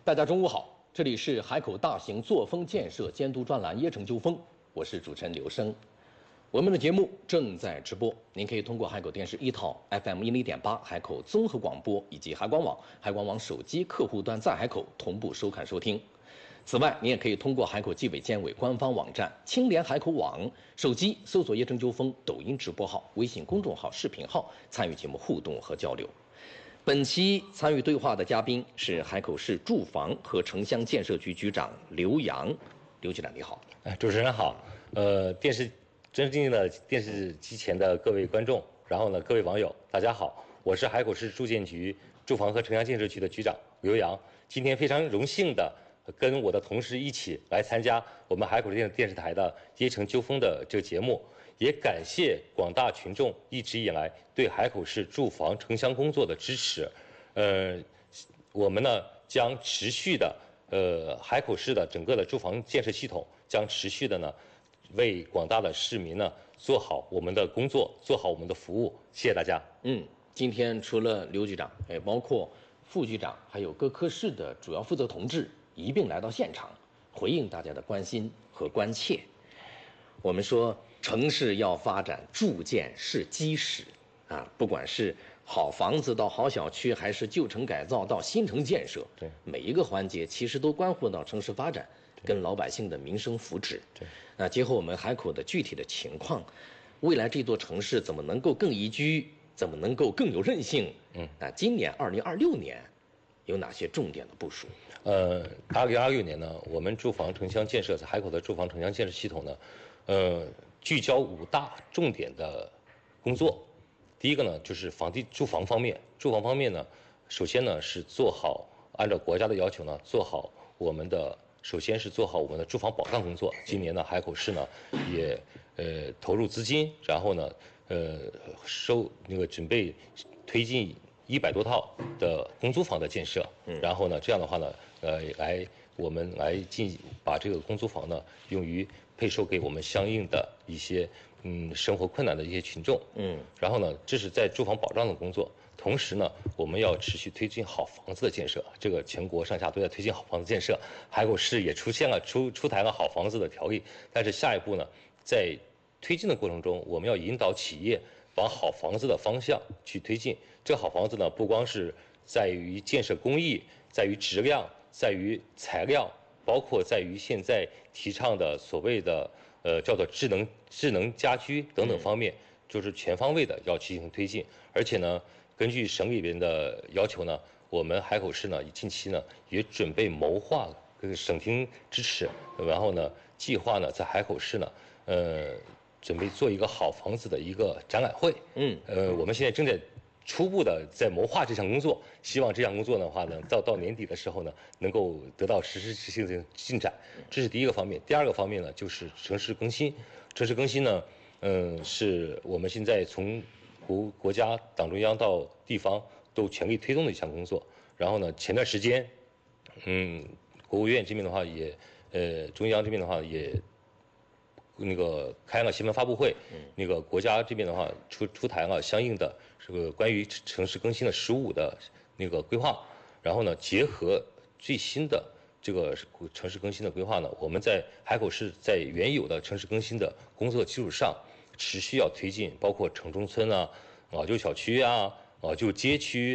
大家中午好，这里是海口大型作风建设监督专栏《椰城纠风》，我是主持人刘生。我们的节目正在直播，您可以通过海口电视1套 FM10.8、海口综合广播以及海广网、海广网手机客户端在海口同步收看收听。此外，您也可以通过海口纪委监委官方网站青联海口网、手机搜索“椰城纠风”抖音直播号、微信公众号、视频号参与节目互动和交流。本期参与对话的嘉宾是海口市住房和城乡建设局局长刘洋。刘局长你好。 主持人好。尊敬的电视机前的各位观众，然后呢，各位网友，大家好，我是海口市住建局住房和城乡建设局的局长刘洋。今天非常荣幸的跟我的同事一起来参加我们海口电视台的《椰城纠风》的这个节目，也感谢广大群众一直以来对海口市住房城乡工作的支持。我们呢将持续的海口市的整个的住房建设系统将持续的呢为广大的市民呢做好我们的工作，做好我们的服务。谢谢大家。 今天除了刘局长，包括副局长还有各科室的主要负责同志一并来到现场，回应大家的关心和关切。我们说城市要发展，住建是基石啊，不管是好房子到好小区，还是旧城改造到新城建设， 对， 每一个环节其实都关乎到城市发展跟老百姓的民生福祉。 对， 那结合我们海口的具体的情况，未来这座城市怎么能够更宜居，怎么能够更有韧性？今年2026年有哪些重点的部署 ？2026年呢，我们住房城乡建设在海口的住房城乡建设系统呢，聚焦5大重点的工作。第一个呢，就是住房方面。住房方面呢，首先呢是做好按照国家的要求呢，首先是做好我们的住房保障工作。今年呢，海口市呢也投入资金，然后呢准备推进100多套的公租房的建设。然后呢，这样的话呢，我们来把这个公租房呢用于配售给我们相应的一些生活困难的一些群众。然后呢，这是在住房保障的工作。同时呢，我们要持续推进好房子的建设。这个全国上下都在推进好房子建设，海口市也出台了好房子的条例。但是下一步呢，在推进的过程中，我们要引导企业往好房子的方向去推进。这个好房子呢，不光是在于建设工艺，在于质量，在于材料，包括在于现在提倡的所谓的叫做智能家居等等方面，就是全方位的要进行推进。而且呢，根据省里边的要求呢，我们海口市呢近期呢也准备谋划跟省厅支持，然后呢计划呢在海口市呢准备做一个好房子的一个展览会。我们现在正在初步的在谋划这项工作，希望这项工作的话呢，到年底的时候呢，能够得到实质性的进展。这是第一个方面。第二个方面呢，就是城市更新。城市更新呢，是我们现在从国家党中央到地方都全力推动的一项工作。然后呢，前段时间，国务院这边的话中央这边的话也开了新闻发布会，国家这边的话出台了相应的这个关于城市更新的15的规划。然后呢，结合最新的这个城市更新的规划呢，我们在海口市在原有的城市更新的工作基础上，持续要推进包括城中村啊、老旧小区啊、老旧街区